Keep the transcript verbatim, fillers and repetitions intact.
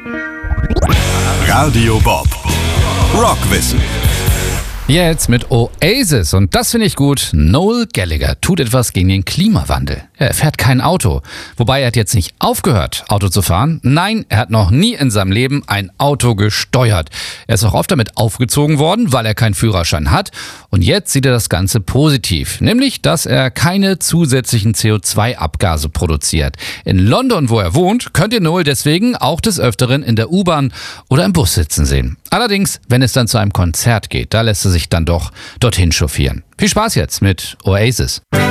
Radio Bob. Rockwissen. Jetzt mit Oasis und das finde ich gut. Noel Gallagher tut etwas gegen den Klimawandel. Er fährt kein Auto. Wobei er hat jetzt nicht aufgehört, Auto zu fahren. Nein, er hat noch nie in seinem Leben ein Auto gesteuert. Er ist auch oft damit aufgezogen worden, weil er keinen Führerschein hat. Und jetzt sieht er das Ganze positiv. Nämlich, dass er keine zusätzlichen C O zwei Abgase produziert. In London, wo er wohnt, könnt ihr Noel deswegen auch des Öfteren in der U-Bahn oder im Bus sitzen sehen. Allerdings, wenn es dann zu einem Konzert geht, da lässt er sich dann doch dorthin chauffieren. Viel Spaß jetzt mit Oasis.